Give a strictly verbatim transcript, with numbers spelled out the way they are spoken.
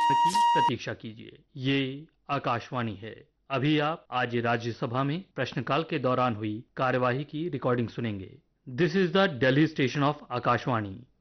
की प्रतीक्षा कीजिए। ये आकाशवाणी है। अभी आप आज राज्यसभा में प्रश्नकाल के दौरान हुई कार्यवाही की रिकॉर्डिंग सुनेंगे। This is the Delhi station of Akashvani.